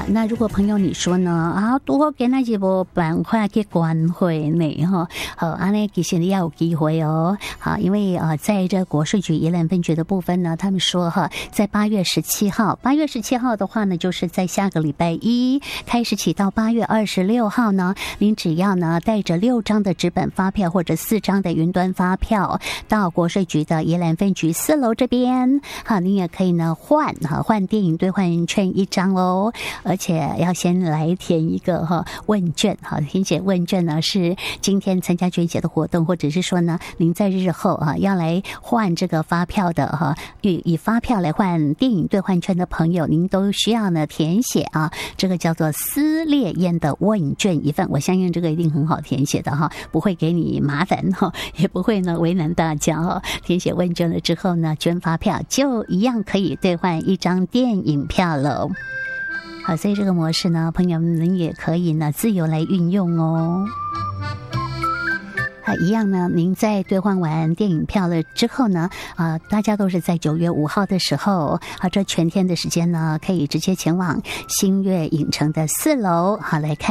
好，那如果朋友你说呢多给那几波办法去关会呢哈，好，安呢其实你要有机会哦。好，因为在这国税局宜兰分局的部分呢，他们说在8月17号的话呢，就是在下个礼拜一开始起到8月26号呢，您只要呢带着6张的纸本发票或者4张的云端发票到国税局的宜兰分局4楼这边，好，你也可以呢换电影兑换券1张哦，而且要先来填一个问卷，填写问卷呢是今天参加捐血的活动，或者是说呢您在日后要来换这个发票的以发票来换电影兑换券的朋友，您都需要呢填写这个叫做撕裂烟的问卷1份，我相信这个一定很好填写的不会给你麻烦也不会呢为难大家填写问卷了之后呢，捐发票就一样可以兑换1张电影票了。好，所以这个模式呢，朋友们也可以呢自由来运用哦。一样呢，您在兑换完电影票了之后呢，大家都是在9月5号的时候，这全天的时间呢，可以直接前往新月影城的4楼，来看